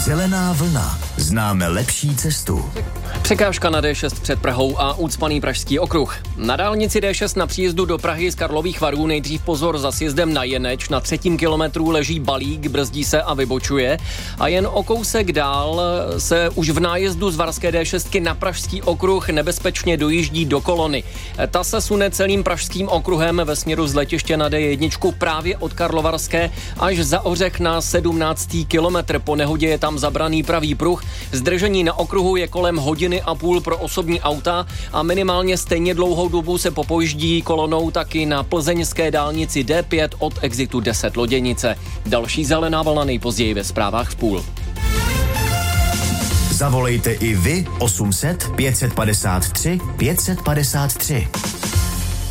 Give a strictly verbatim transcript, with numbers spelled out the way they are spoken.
Zelená vlna. Známe lepší cestu. Překážka na D šest před Prahou a ucpaný pražský okruh. Na dálnici D šest na příjezdu do Prahy z Karlových Varů nejdřív pozor za sjezdem na Jeneč. Na třetím kilometru leží balík, brzdí se a vybočuje. A jen o kousek dál se už v nájezdu z Varské D šest na pražský okruh nebezpečně dojíždí do kolony. Ta se sune celým pražským okruhem ve směru z letiště na D jedna právě od Karlovarské až za Ořech na sedmnáctý kilometr. Po nehodě je tam zabraný pravý pruh. Zdržení na okruhu je kolem hodiny a půl pro osobní auta a minimálně stejně dlouhou dobu se popojíždí kolonou taky na plzeňské dálnici D pět od exitu deset Loděnice. Další zelená vlna nejpozději ve zprávách v půl. Zavolejte i vy osm set pět set padesát tři pět set padesát tři.